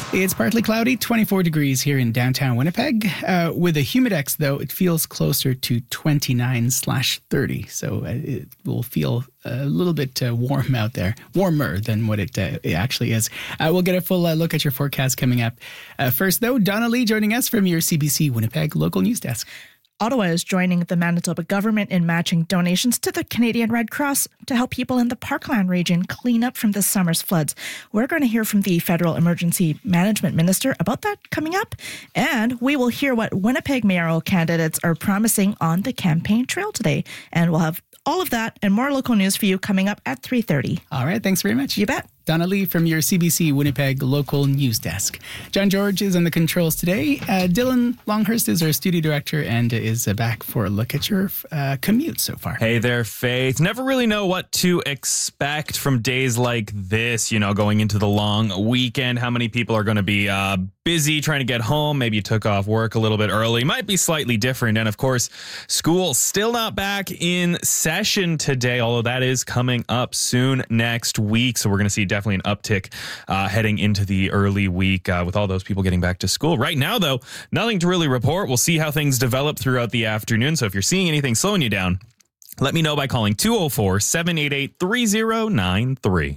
It's partly cloudy, 24 degrees here in downtown Winnipeg. With a humidex, though, it feels closer to 29/30. So it will feel a little bit warm out there, warmer than what it actually is. We'll get a full look at your forecast coming up. First, though, Donna Lee joining us from your CBC Winnipeg local news desk. Ottawa is joining the Manitoba government in matching donations to the Canadian Red Cross to help people in the Parkland region clean up from this summer's floods. We're going to hear from the Federal Emergency Management Minister about that coming up. And we will hear what Winnipeg mayoral candidates are promising on the campaign trail today. And we'll have all of that and more local news for you coming up at 3:30. All right, thanks very much. You bet. Donna Lee from your CBC Winnipeg local news desk. John George is on the controls today. Dylan Longhurst is our studio director and is back for a look at your commute so far. Hey there, Faith. Never really know what to expect from days like this, going into the long weekend. How many people are going to be busy trying to get home? Maybe you took off work a little bit early. Might be slightly different. And of course, school still not back in session today, although that is coming up soon next week. So we're going to see definitely an uptick heading into the early week with all those people getting back to school. Right now, though, nothing to really report. We'll see how things develop throughout the afternoon. So if you're seeing anything slowing you down, let me know by calling 204-788-3093.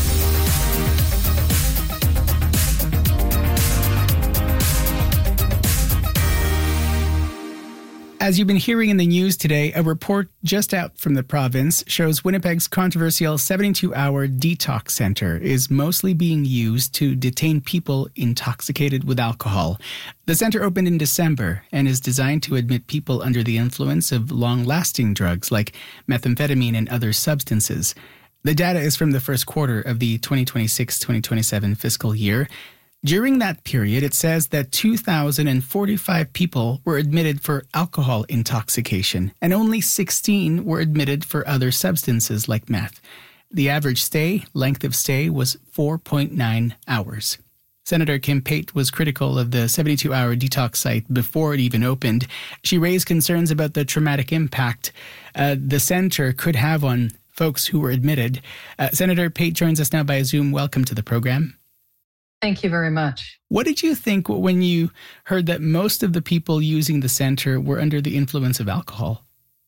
As you've been hearing in the news today, a report just out from the province shows Winnipeg's controversial 72-hour detox center is mostly being used to detain people intoxicated with alcohol. The center opened in December and is designed to admit people under the influence of long-lasting drugs like methamphetamine and other substances. The data is from the first quarter of the 2026-2027 fiscal year. During that period, it says that 2,045 people were admitted for alcohol intoxication, and only 16 were admitted for other substances like meth. The average length of stay was 4.9 hours. Senator Kim Pate was critical of the 72-hour detox site before it even opened. She raised concerns about the traumatic impact the center could have on folks who were admitted. Senator Pate joins us now by Zoom. Welcome to the program. Thank you very much. What did you think when you heard that most of the people using the center were under the influence of alcohol?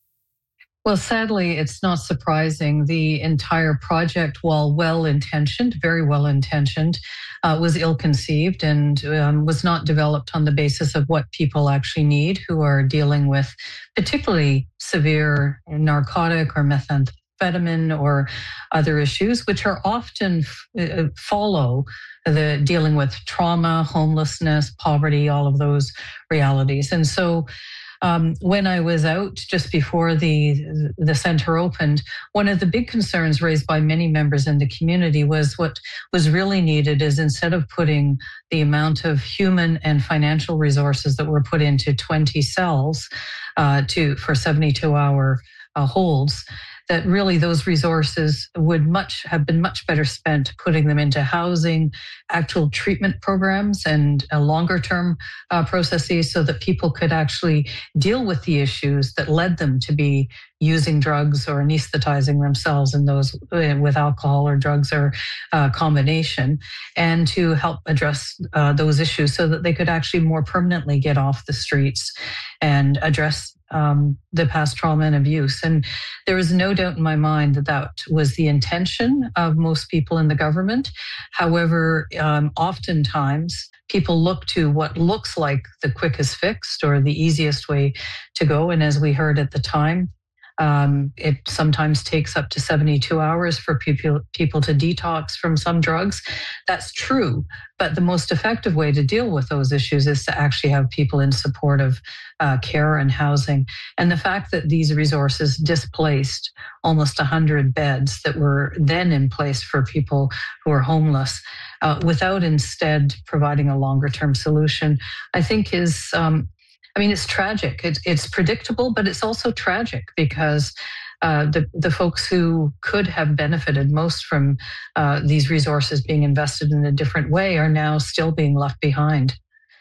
Well, sadly, it's not surprising. The entire project, while well-intentioned, very well-intentioned, was ill-conceived and was not developed on the basis of what people actually need who are dealing with particularly severe narcotic or methamphetamine or other issues, which are often follow the dealing with trauma, homelessness, poverty, all of those realities. And so when I was out just before the center opened, one of the big concerns raised by many members in the community was what was really needed is instead of putting the amount of human and financial resources that were put into 20 cells for 72-hour holds, that really those resources would have been much better spent putting them into housing, actual treatment programs, and longer-term processes so that people could actually deal with the issues that led them to be using drugs or anesthetizing themselves in those with alcohol or drugs or combination, and to help address those issues so that they could actually more permanently get off the streets and address the past trauma and abuse. And there is no doubt in my mind that was the intention of most people in the government. However, oftentimes people look to what looks like the quickest fix or the easiest way to go. And as we heard at the time, it sometimes takes up to 72 hours for people to detox from some drugs. That's true. But the most effective way to deal with those issues is to actually have people in supportive care and housing. And the fact that these resources displaced almost 100 beds that were then in place for people who are homeless without instead providing a longer term solution, I think is it's tragic. It's predictable, but it's also tragic because the folks who could have benefited most from these resources being invested in a different way are now still being left behind.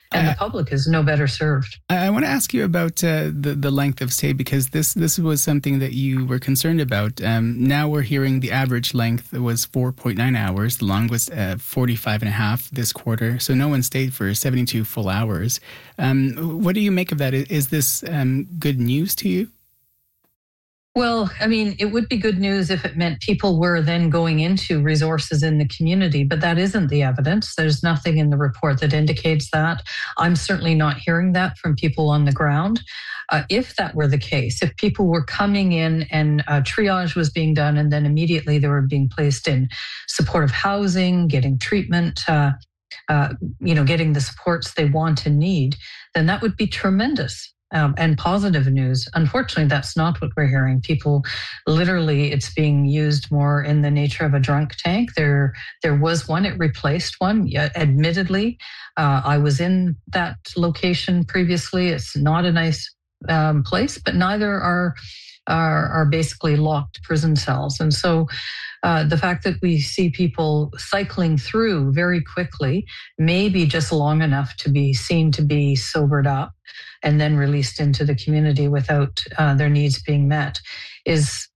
And the public is no better served. I want to ask you about the length of stay, because this was something that you were concerned about. Now we're hearing the average length was 4.9 hours. The longest 45.5 this quarter. So no one stayed for 72 full hours. What do you make of that? Is this good news to you? Well, I mean, it would be good news if it meant people were then going into resources in the community, but that isn't the evidence. There's nothing in the report that indicates that. I'm certainly not hearing that from people on the ground. If that were the case, if people were coming in and triage was being done and then immediately they were being placed in supportive housing, getting treatment, getting the supports they want and need, then that would be tremendous. And positive news. Unfortunately, that's not what we're hearing. People, literally, it's being used more in the nature of a drunk tank. There was one, it replaced one. Admittedly, I was in that location previously. It's not a nice place, but neither are basically locked prison cells. And so the fact that we see people cycling through very quickly, maybe just long enough to be seen to be sobered up and then released into the community without their needs being met, is,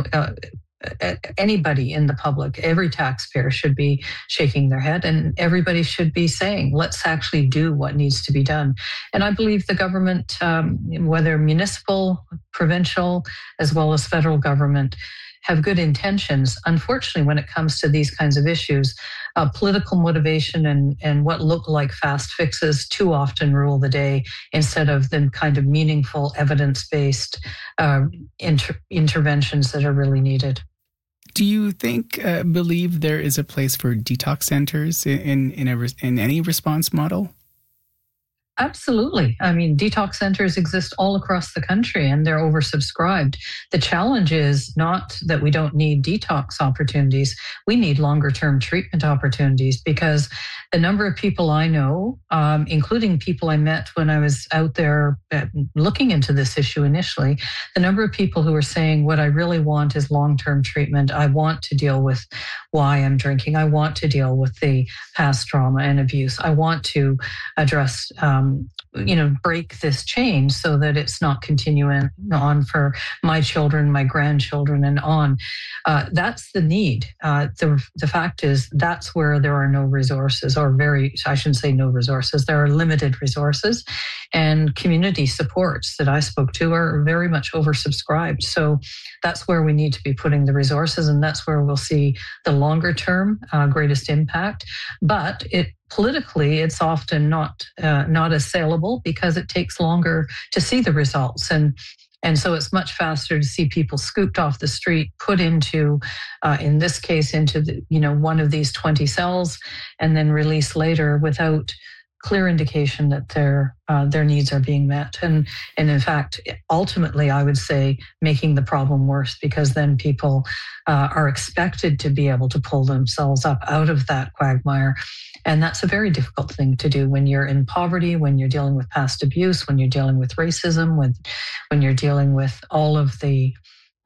anybody in the public, every taxpayer should be shaking their head, and everybody should be saying, let's actually do what needs to be done. And I believe the government, whether municipal, provincial, as well as federal government, have good intentions. Unfortunately, when it comes to these kinds of issues, political motivation and what look like fast fixes too often rule the day, instead of the kind of meaningful, evidence-based interventions that are really needed. Do you believe there is a place for detox centers in any response model? Absolutely. I mean, detox centers exist all across the country and they're oversubscribed. The challenge is not that we don't need detox opportunities. We need longer term treatment opportunities, because the number of people I know, including people I met when I was out there looking into this issue initially, the number of people who are saying, what I really want is long-term treatment. I want to deal with why I'm drinking. I want to deal with the past trauma and abuse. I want to address break this chain so that it's not continuing on for my children, my grandchildren, and on. That's the need. The fact is that's where there are no resources, I shouldn't say no resources, there are limited resources, and community supports that I spoke to are very much oversubscribed. So that's where we need to be putting the resources, and that's where we'll see the longer term greatest impact. But politically, it's often not as saleable because it takes longer to see the results. And so it's much faster to see people scooped off the street, put into, in this case, into one of these 20 cells, and then released later without clear indication that their needs are being met. And in fact, ultimately, I would say making the problem worse, because then people are expected to be able to pull themselves up out of that quagmire. And that's a very difficult thing to do when you're in poverty, when you're dealing with past abuse, when you're dealing with racism, when you're dealing with all of the,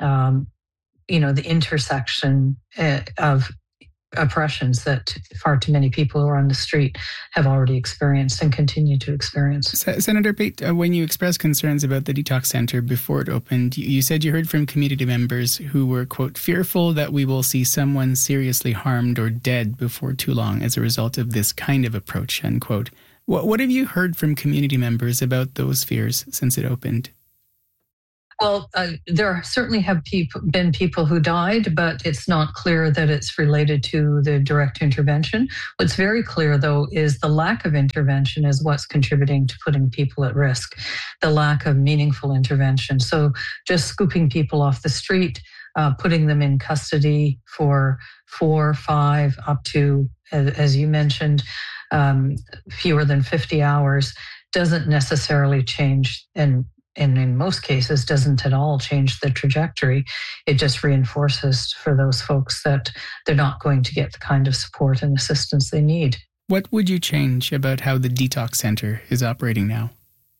the intersection of oppressions that far too many people who are on the street have already experienced and continue to experience. Senator Pate, when you expressed concerns about the detox center before it opened, you said you heard from community members who were, quote, fearful that we will see someone seriously harmed or dead before too long as a result of this kind of approach, unquote. What have you heard from community members about those fears since it opened? Well, there certainly have been people who died, but it's not clear that it's related to the direct intervention. What's very clear, though, is the lack of intervention is what's contributing to putting people at risk, the lack of meaningful intervention. So just scooping people off the street, putting them in custody for 4, 5, up to, as you mentioned, fewer than 50 hours doesn't necessarily change, and in most cases doesn't at all change the trajectory. It just reinforces for those folks that they're not going to get the kind of support and assistance they need. What would you change about how the detox center is operating now?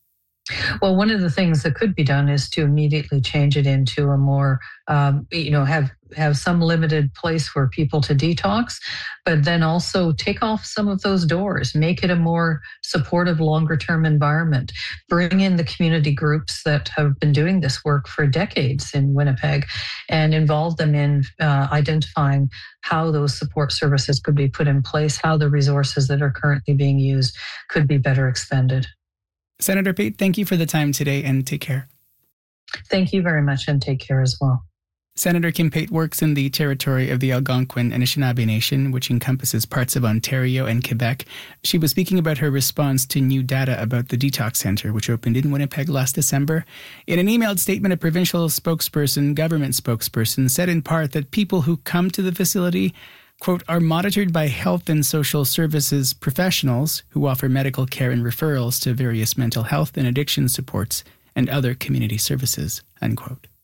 Well, one of the things that could be done is to immediately change it into a more, have some limited place for people to detox, but then also take off some of those doors, make it a more supportive, longer term environment. Bring in the community groups that have been doing this work for decades in Winnipeg and involve them in identifying how those support services could be put in place, how the resources that are currently being used could be better expended. Senator Pate, thank you for the time today and take care. Thank you very much and take care as well. Senator Kim Pate works in the territory of the Algonquin Anishinaabe Nation, which encompasses parts of Ontario and Quebec. She was speaking about her response to new data about the detox centre, which opened in Winnipeg last December. In an emailed statement, a provincial government spokesperson, said in part that people who come to the facility, quote, are monitored by health and social services professionals who offer medical care and referrals to various mental health and addiction supports and other community services, unquote.